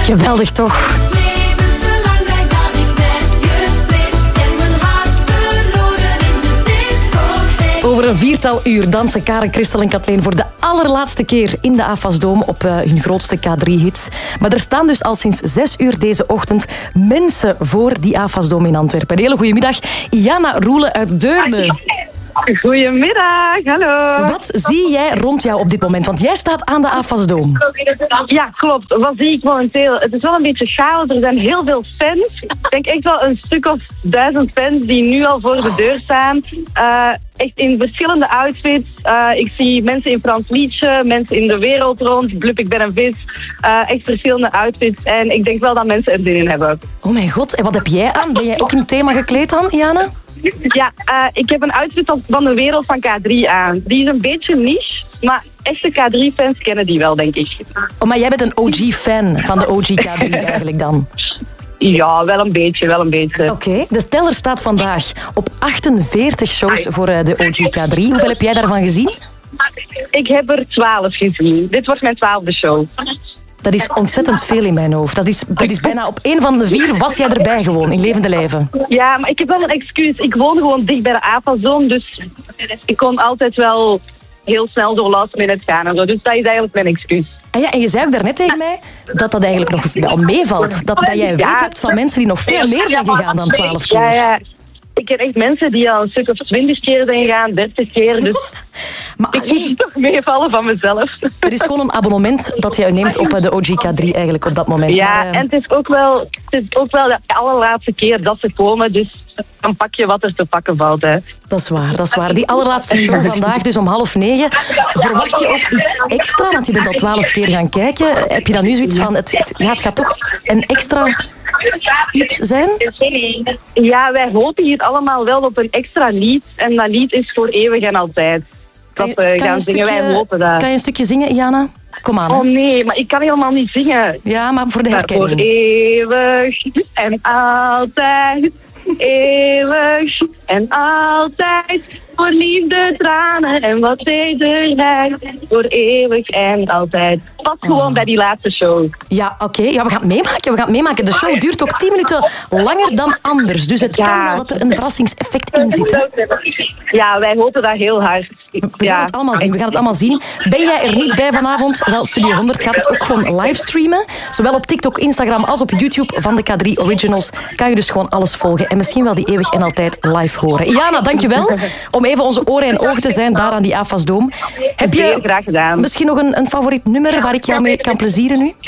Geweldig toch? Over een 4-tal uur dansen Karen, Christel en Kathleen voor de allerlaatste keer in de AFAS Dome op hun grootste K3-hits. Maar er staan dus al sinds 6 uur deze ochtend mensen voor die AFAS Dome in Antwerpen. Een hele goede middag, Jana Roelen uit Deurne. Goedemiddag, hallo. Wat zie jij rond jou op dit moment? Want jij staat aan de AFAS Dome. Ja, klopt. Wat zie ik momenteel? Het is wel een beetje chaos. Er zijn heel veel fans. Ik denk echt wel een stuk of 1000 fans die nu al voor de deur staan. Echt in verschillende outfits. Ik zie mensen in Frans liedje, mensen in de wereld rond. Blup, ik ben een vis. Echt verschillende outfits. En ik denk wel dat mensen er zin in hebben. Oh mijn god, en wat heb jij aan? Ben jij ook in thema gekleed dan, Jana? Ja, ik heb een outfit van de wereld van K3 aan. Die is een beetje niche, maar echte K3-fans kennen die wel, denk ik. Oh, maar jij bent een OG-fan van de OG K3 eigenlijk dan? Ja, wel een beetje. Oké, de teller staat vandaag op 48 shows voor de OG K3. Hoeveel heb jij daarvan gezien? Ik heb er 12 gezien. Dit wordt mijn 12e show. Dat is ontzettend veel in mijn hoofd. Dat is bijna op 1 van de 4 was jij erbij gewoon, in levende lijven. Ja, maar ik heb wel een excuus. Ik woon gewoon dicht bij de AFAS Dome, dus ik kon altijd wel heel snel door last minute gaan en zo. Dus dat is eigenlijk mijn excuus. En je zei ook daarnet tegen mij dat dat eigenlijk nog wel meevalt. Dat jij weet hebt van mensen die nog veel meer zijn gegaan dan 12 keer. Ja. Ik ken echt mensen die al een stuk of 20 keer zijn gegaan, 30 keer. Dus maar ik moet toch meevallen van mezelf. Het is gewoon een abonnement dat jij neemt op de OG K3 eigenlijk op dat moment. Ja, maar, en het is ook wel de allerlaatste keer dat ze komen, dus dan pak je wat er te pakken valt. Hè. Dat is waar. Die allerlaatste show vandaag, dus om 8:30. Verwacht je ook iets extra? Want je bent al 12 keer gaan kijken. Heb je dan nu zoiets van, het gaat toch een extra iets zijn? Ja, wij hopen hier allemaal wel op een extra lied. En dat lied is voor eeuwig en altijd. Dat gaan zingen, wij hopen dat. Kan je een stukje zingen, Jana? Kom aan. Oh nee, maar ik kan helemaal niet zingen. Ja, maar voor de herkenning. Voor eeuwig en altijd. Eeuwig en altijd. Voor liefde, tranen en wat tederheid. Voor eeuwig en altijd. Pas gewoon bij die laatste show. Ja, oké. Ja, we gaan het meemaken. De show duurt ook 10 minuten langer dan anders. Dus het kan wel dat er een verrassingseffect in zit. Hè? Ja, wij hopen dat heel hard. We gaan het allemaal zien. Ben jij er niet bij vanavond? Wel, Studio 100 gaat het ook gewoon livestreamen. Zowel op TikTok, Instagram als op YouTube van de K3 Originals kan je dus gewoon alles volgen. En misschien wel die eeuwig en altijd live horen. Jana, dankjewel. Om even onze oren en ogen te zijn daar aan die AFAS Dome. Heb je graag gedaan. Misschien nog een favoriet nummer waar ik jou mee kan plezieren nu?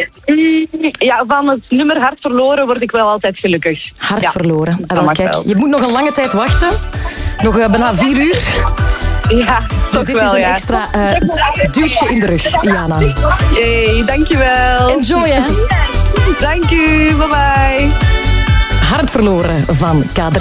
Ja, van het nummer Hart verloren word ik wel altijd gelukkig. Hart verloren. Kijk, je moet nog een lange tijd wachten. Nog bijna 4 uur. Ja, dus dit is een extra duwtje in de rug, Jana. Jee, dankjewel. Enjoy, hè. Dank u, bye bye. Hart verloren van K3.